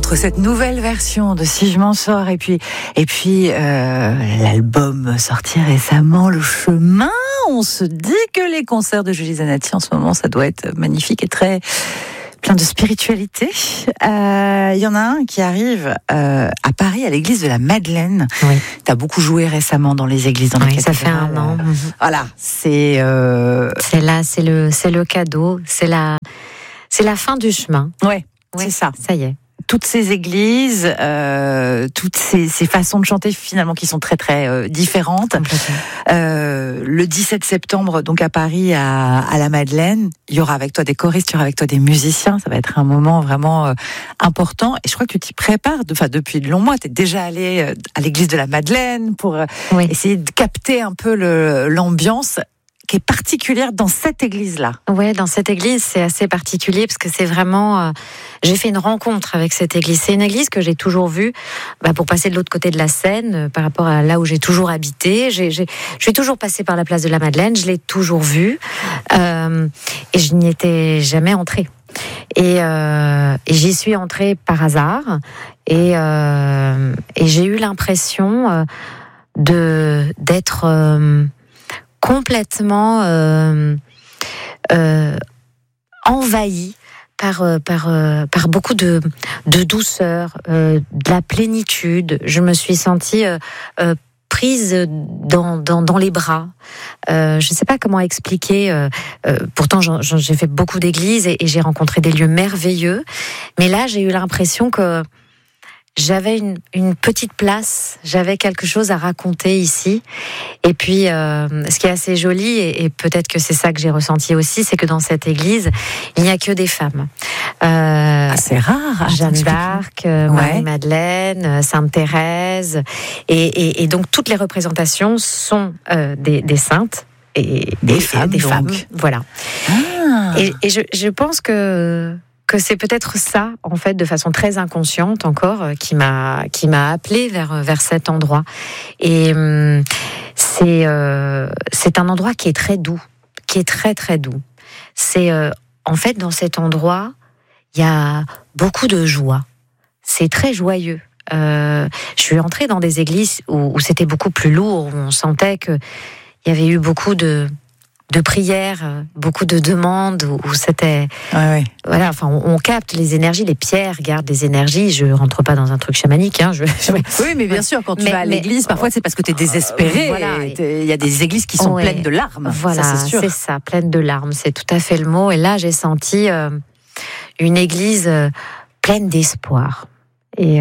entre cette nouvelle version de Si je m'en sors et puis l'album sorti récemment, Le Chemin, on se dit que les concerts de Julie Zenati en ce moment, ça doit être magnifique et très plein de spiritualité. Il y en a un qui arrive à Paris, à l'église de la Madeleine. Oui. Tu as beaucoup joué récemment dans les églises, dans les cathédrales. Ça fait un an. Voilà, c'est le cadeau, c'est la fin du chemin. Ouais, c'est ça. Ça y est. Toutes ces églises, toutes ces façons de chanter finalement qui sont très très différentes. Le 17 septembre, donc à Paris, à la Madeleine, il y aura avec toi des choristes, il y aura avec toi des musiciens. Ça va être un moment vraiment important. Et je crois que tu t'y prépares. Depuis de longs mois, tu es déjà allé à l'église de la Madeleine pour essayer de capter un peu l'ambiance qui est particulière dans cette église-là. Ouais, dans cette église, c'est assez particulier parce que c'est vraiment... j'ai fait une rencontre avec cette église. C'est une église que j'ai toujours vue pour passer de l'autre côté de la Seine, par rapport à là où j'ai toujours habité. Je suis toujours passée par la place de la Madeleine, je l'ai toujours vue, et je n'y étais jamais entrée. Et j'y suis entrée par hasard, et j'ai eu l'impression d'être... complètement envahi par beaucoup de douceur, de la plénitude. Je me suis sentie prise dans les bras. Je ne sais pas comment expliquer. Pourtant, j'ai fait beaucoup d'églises et j'ai rencontré des lieux merveilleux. Mais là, j'ai eu l'impression que j'avais une petite place, j'avais quelque chose à raconter ici. Et puis, ce qui est assez joli, et peut-être que c'est ça que j'ai ressenti aussi, c'est que dans cette église, il n'y a que des femmes. C'est rare. Jeanne d'Arc, Marie-Madeleine, Sainte-Thérèse. Et donc, toutes les représentations sont des saintes. Et des femmes. Voilà. Et je pense que c'est peut-être ça, en fait, de façon très inconsciente encore, qui m'a appelée vers cet endroit. Et c'est un endroit qui est très doux, qui est très très doux. C'est en fait, dans cet endroit, il y a beaucoup de joie. C'est très joyeux. Je suis entrée dans des églises où c'était beaucoup plus lourd, où on sentait que il y avait eu beaucoup de prières, beaucoup de demandes, où c'était... Voilà, enfin, on capte les énergies, les pierres gardent des énergies. Je rentre pas dans un truc chamanique. Oui, mais bien sûr, quand tu vas à l'église, parfois c'est parce que tu es désespéré. Il y a des églises qui sont pleines de larmes. Voilà, ça, c'est sûr. C'est ça, pleines de larmes, c'est tout à fait le mot. Et là, j'ai senti une église pleine d'espoir. Et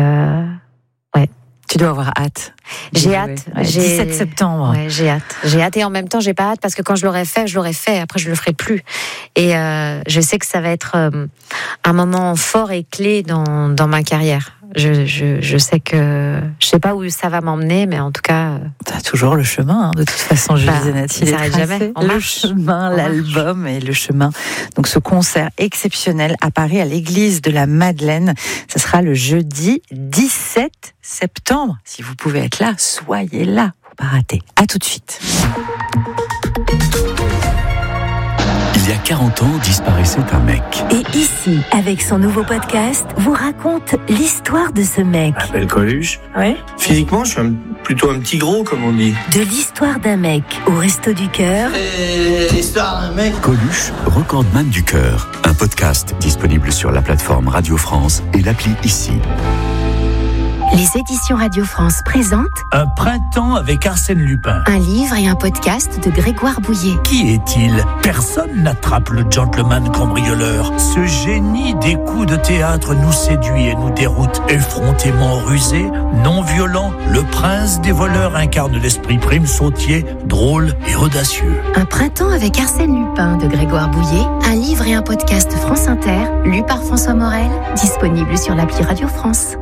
tu dois avoir hâte. J'ai hâte. 17 septembre. Ouais, j'ai hâte. J'ai hâte et en même temps, j'ai pas hâte parce que quand je l'aurai fait. Après, je le ferai plus. Et je sais que ça va être un moment fort et clé dans ma carrière. Je sais que je sais pas où ça va m'emmener, mais en tout cas, t'as toujours le chemin. De toute façon, Julie Zenati, ça s'arrête jamais. Le chemin, l'album et le chemin. Donc, ce concert exceptionnel à Paris, à l'église de la Madeleine, ce sera le jeudi 17 septembre. Si vous pouvez être là, soyez là. Faut pas rater. À tout de suite. Il y a 40 ans, disparaissait un mec. Et ici, avec son nouveau podcast, vous raconte l'histoire de ce mec. Je m'appelle Coluche. Ouais. Physiquement, je suis plutôt un petit gros, comme on dit. De l'histoire d'un mec au Resto du Cœur. Et l'histoire d'un mec. Coluche, recordman du cœur. Un podcast disponible sur la plateforme Radio France et l'appli Ici. Les éditions Radio France présentent Un printemps avec Arsène Lupin. un livre et un podcast de Grégoire Bouillet. Qui est-il ? Personne n'attrape le gentleman cambrioleur. Ce génie des coups de théâtre nous séduit et nous déroute. Effrontément rusé, non violent, le prince des voleurs incarne l'esprit prime sautier, drôle et audacieux. Un printemps avec Arsène Lupin de Grégoire Bouillet, un livre et un podcast France Inter, lu par François Morel, disponible sur l'appli Radio France.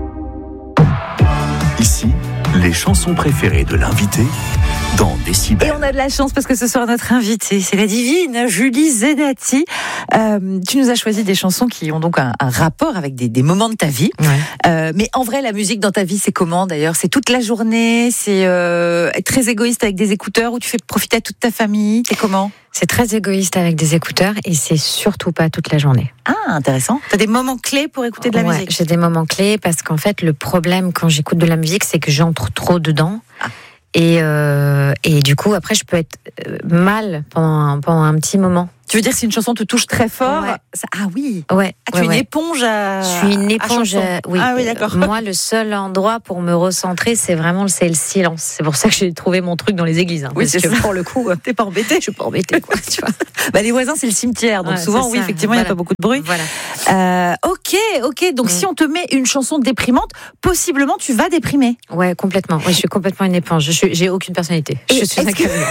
Ici, les chansons préférées de l'invité dans Décibel. Et on a de la chance parce que ce soir notre invitée, c'est la divine Julie Zenati. Tu nous as choisi des chansons qui ont donc un rapport avec des moments de ta vie. Ouais. Mais en vrai, la musique dans ta vie, c'est comment d'ailleurs ? C'est toute la journée ? C'est être très égoïste avec des écouteurs ou tu fais profiter à toute ta famille ? C'est comment ? C'est très égoïste avec des écouteurs et c'est surtout pas toute la journée. Ah, intéressant. T'as des moments clés pour écouter de la musique? J'ai des moments clés parce qu'en fait, le problème quand j'écoute de la musique, c'est que j'entre trop dedans. Et du coup, après, je peux être mal pendant un petit moment. Tu veux dire si une chanson te touche très fort? Ouais. Ah oui. Ouais. Tu es une éponge à. Je suis une éponge. Oui. Ah oui, d'accord. Moi, le seul endroit pour me recentrer, c'est le silence. C'est pour ça que j'ai trouvé mon truc dans les églises. Oui, c'est que ça. Pour le coup, t'es pas embêtée. Je suis pas embêtée, quoi. Tu vois. Bah, les voisins, c'est le cimetière, donc souvent, oui, effectivement, il n'y a pas beaucoup de bruit. Voilà. Ok. Donc, si on te met une chanson déprimante, possiblement, tu vas déprimer. Ouais, complètement. Ouais, je suis complètement une éponge. J'ai aucune personnalité. Je suis un camion.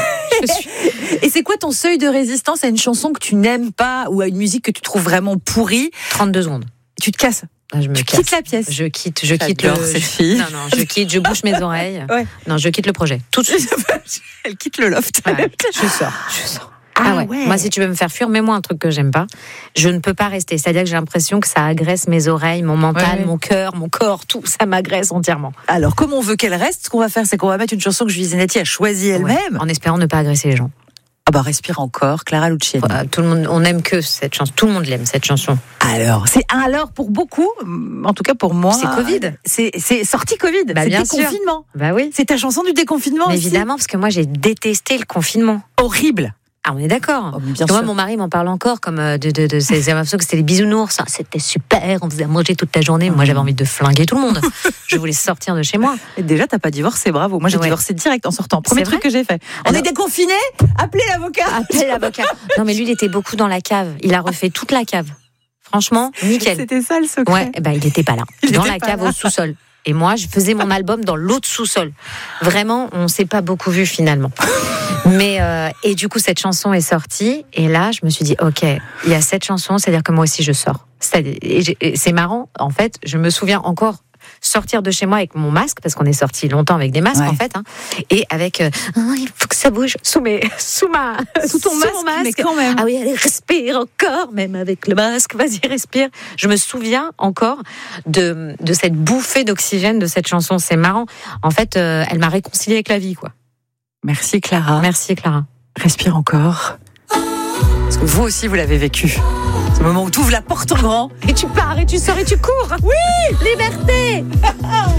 Et c'est quoi ton seuil de résistance à une chanson que tu n'aimes pas ou à une musique que tu trouves vraiment pourrie? 32 secondes. Tu te casses? Tu quittes la pièce. Je quitte cette fille. Non, je bouche mes oreilles. Ouais. Non, je quitte le projet. Tout de suite. Elle quitte le loft. Ouais, je sors. Ah ouais. Moi, si tu veux me faire fuir, mets-moi un truc que j'aime pas. Je ne peux pas rester. C'est-à-dire que j'ai l'impression que ça agresse mes oreilles, mon mental, mon cœur, mon corps, tout. Ça m'agresse entièrement. Alors, comme on veut qu'elle reste, ce qu'on va faire, c'est qu'on va mettre une chanson que Julie Zenati a choisie elle-même. En espérant ne pas agresser les gens. Ah bah respire encore, Clara Luciani. Tout le monde, on aime que cette chanson. Tout le monde l'aime cette chanson. Alors pour beaucoup, en tout cas pour moi, c'est Covid. C'est sorti Covid. Bah, c'est bien déconfinement. Sûr. Bah oui. C'est ta chanson du déconfinement. Mais aussi. évidemment, parce que moi j'ai détesté le confinement. Horrible. Ah, on est d'accord. Oh, bien moi, sûr. mon mari m'en parle encore comme de ces l'impression que c'était les bisounours. C'était super, on faisait à manger toute la journée. Moi, j'avais envie de flinguer tout le monde. Je voulais sortir de chez moi. Et déjà, t'as pas divorcé, bravo. Moi, j'ai divorcé direct en sortant. Premier truc que j'ai fait. On est déconfinés. Appelez l'avocat. Non, mais lui, il était beaucoup dans la cave. Il a refait toute la cave. Franchement, nickel. C'était ça le secret. Ouais, il était pas là. Dans la cave au sous-sol. Et moi, je faisais mon album dans l'autre sous-sol. Vraiment, on s'est pas beaucoup vu finalement. Mais et du coup, cette chanson est sortie. Et là, je me suis dit, ok, il y a cette chanson, c'est-à-dire que moi aussi, je sors. Et c'est marrant, en fait, je me souviens encore sortir de chez moi avec mon masque, parce qu'on est sorti longtemps avec des masques en fait, et avec il faut que ça bouge sous ton masque. Mais quand même. Ah oui, allez, respire encore, même avec le masque, vas-y, respire. Je me souviens encore de cette bouffée d'oxygène de cette chanson. C'est marrant. En fait, elle m'a réconciliée avec la vie, quoi. Merci Clara. Merci Clara. Respire encore. Parce que vous aussi, vous l'avez vécu. Ce moment où tu ouvres la porte en grand. Et tu pars, et tu sors, et tu cours. Oui, liberté.